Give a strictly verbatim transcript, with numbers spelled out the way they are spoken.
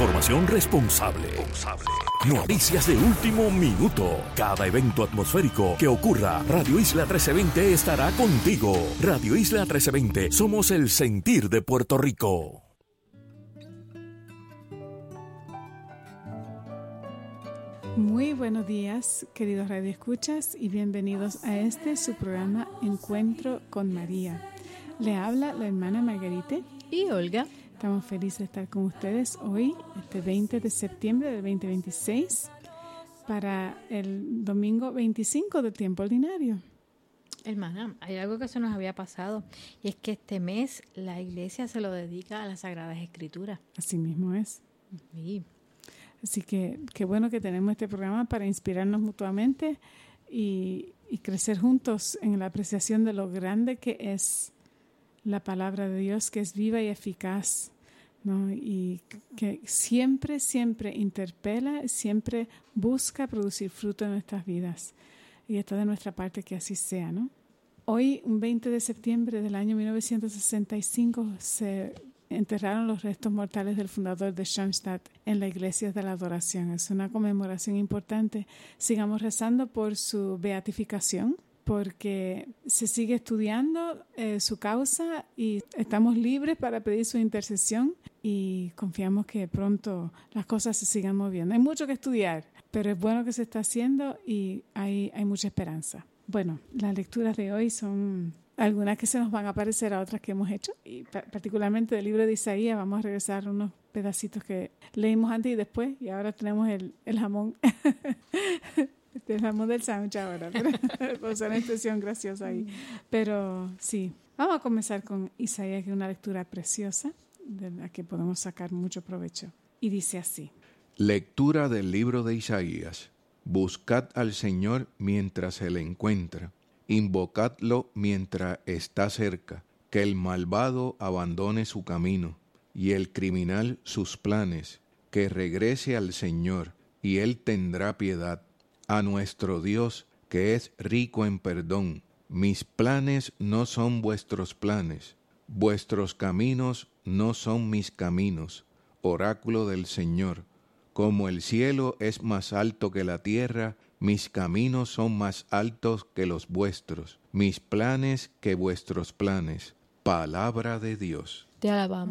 Información responsable. Noticias de último minuto. Cada evento atmosférico que ocurra, Radio Isla trece veinte estará contigo. Radio Isla trece veinte, somos el sentir de Puerto Rico. Muy buenos días, queridos radioescuchas, y bienvenidos a este su programa Encuentro con María. Le habla la hermana Margarite y Olga. Estamos felices de estar con ustedes hoy, este veinte de septiembre del veinte veintiséis, para el domingo veinticinco del tiempo ordinario. Hermana, hay algo que se nos había pasado, y es que este mes la iglesia se lo dedica a las Sagradas Escrituras. Así mismo es. Sí. Así que qué bueno que tenemos este programa para inspirarnos mutuamente y, y crecer juntos en la apreciación de lo grande que es la palabra de Dios, que es viva y eficaz, ¿no? Y que siempre, siempre interpela, siempre busca producir fruto en nuestras vidas. Y está de nuestra parte que así sea, ¿no? Hoy, un veinte de septiembre del año mil novecientos sesenta y cinco, se enterraron los restos mortales del fundador de Schoenstatt en la Iglesia de la Adoración. Es una conmemoración importante. Sigamos rezando por su beatificación, porque se sigue estudiando eh, su causa y estamos libres para pedir su intercesión y confiamos que pronto las cosas se sigan moviendo. Hay mucho que estudiar, pero es bueno que se está haciendo y hay, hay mucha esperanza. Bueno, las lecturas de hoy son algunas que se nos van a parecer a otras que hemos hecho, y particularmente del libro de Isaías. Vamos a regresar unos pedacitos que leímos antes y después, y ahora tenemos el, el jamón. Este es el jamón del sándwich ahora, pero usar una expresión graciosa ahí. Pero sí, vamos a comenzar con Isaías, que es una lectura preciosa de la que podemos sacar mucho provecho. Y dice así: Lectura del libro de Isaías. Buscad al Señor mientras se le encuentra, invocadlo mientras está cerca, que el malvado abandone su camino y el criminal sus planes, que regrese al Señor y Él tendrá piedad, a nuestro Dios, que es rico en perdón. Mis planes no son vuestros planes, vuestros caminos no son mis caminos, oráculo del Señor. Como el cielo es más alto que la tierra, mis caminos son más altos que los vuestros, mis planes que vuestros planes. Palabra de Dios. Te alabamos.